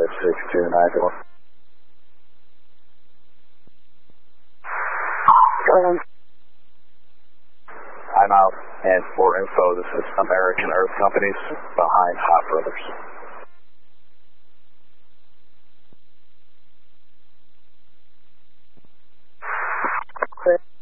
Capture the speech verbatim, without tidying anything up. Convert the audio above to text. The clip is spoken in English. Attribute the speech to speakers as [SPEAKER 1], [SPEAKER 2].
[SPEAKER 1] five six two nine four. I'm out, and for info, this is American Earth Companies behind Hot Brothers.
[SPEAKER 2] Clear.